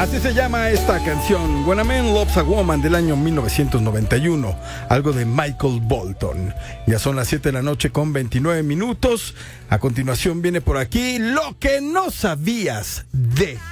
Así se llama esta canción, When a Man Loves a Woman, del año 1991, algo de Michael Bolton. Ya son las 7 de la noche con 29 minutos. A continuación viene por aquí lo que no sabías de...